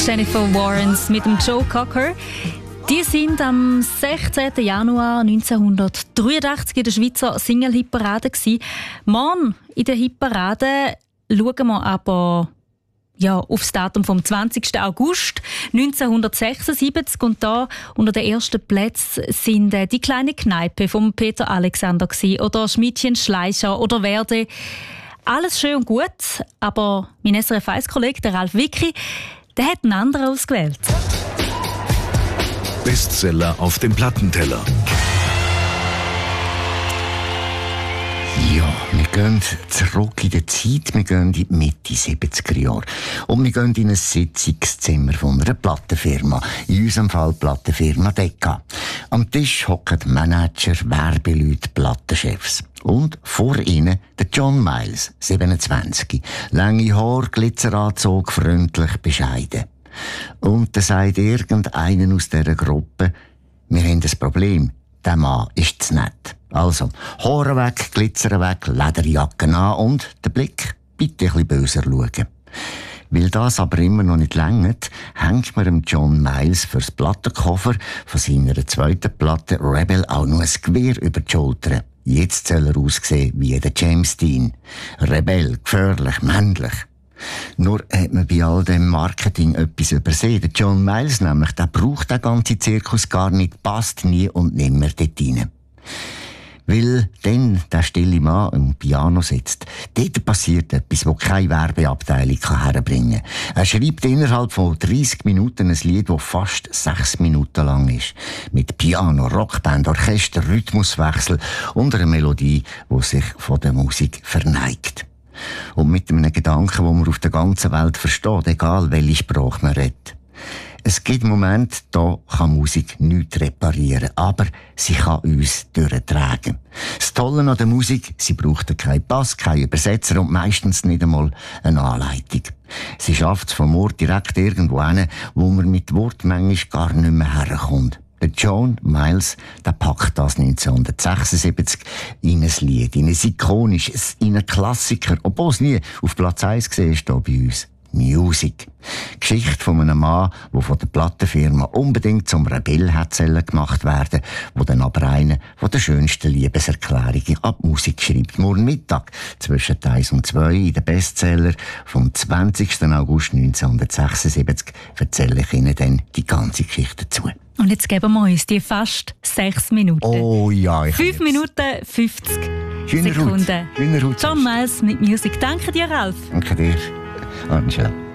Jennifer Warnes mit dem Joe Cocker. Die sind am 16. Januar 1983 in der Schweizer Single-Hitparade gewesen. Morgen in der Hitparade schauen wir aber auf das Datum vom 20. August 1976 und da unter den ersten Plätzen sind die kleine Kneipe von Peter Alexander gewesen, oder Schmidtchen Schleicher oder Werde. Alles schön und gut, aber mein SRF 1-Kollege, der Ralf Wicki, der hat einen anderen ausgewählt. Bestseller auf dem Plattenteller. Ja, wir gehen zurück in die Zeit, wir gehen in die Mitte 70er Jahre. Und wir gehen in ein Sitzungszimmer von einer Plattenfirma. In unserem Fall Plattenfirma Decca. Am Tisch hocken Manager, Werbeleute, Plattenchefs. Und vor ihnen der John Miles, 27. Lange Haare, Glitzeranzug, freundlich, bescheiden. Und da sagt irgendeiner aus dieser Gruppe, wir haben ein Problem. Der Mann ist zu nett. Also, Haare weg, Glitzer weg, Lederjacken an und den Blick bitte ein bisschen böser schauen. Weil das aber immer noch nicht reicht, hängt man dem John Miles fürs Plattenkoffer von seiner zweiten Platte Rebel auch noch ein Gewehr über die Schulter. Jetzt soll er aussehen wie der James Dean. Rebell, gefährlich, männlich. Nur hat man bei all dem Marketing etwas übersehen. Der John Miles nämlich, der braucht den ganzen Zirkus gar nicht, passt nie und nimmer dort rein. Weil dann der stille Mann am Piano sitzt. Dort passiert etwas, das keine Werbeabteilung herbringen kann. Er schreibt innerhalb von 30 Minuten ein Lied, das fast 6 Minuten lang ist. Mit Piano, Rockband, Orchester, Rhythmuswechsel und einer Melodie, die sich von der Musik verneigt. Und mit einem Gedanken, den man auf der ganzen Welt versteht, egal welche Sprache man redet. Es gibt Momente, da kann Musik nichts reparieren, aber sie kann uns durchtragen. Das Tolle an der Musik, sie braucht keinen Bass, keinen Übersetzer und meistens nicht einmal eine Anleitung. Sie schafft es vom Ort direkt irgendwo hin, wo man mit Wort manchmal gar nicht mehr herkommt. Der John Miles, der packt das 1976 in ein Lied, in ein ikonisches, in einen Klassiker, obwohl es nie auf Platz 1 gesehen ist hier bei uns. Music. Geschichte von einem Mann, der von der Plattenfirma unbedingt zum Rebell gemacht werden, wo dann aber eine von der schönsten Liebeserklärungen an die Musik schreibt. Morgen Mittag zwischen 1 und 2 in den Bestseller vom 20. August 1976 erzähle ich Ihnen dann die ganze Geschichte dazu. Und jetzt geben wir uns die fast 6 Minuten. Oh ja, 5 Minuten 50 Sekunden. Schöner Hut. John Miles mit Music. Danke dir, Ralf. Danke dir, Angela.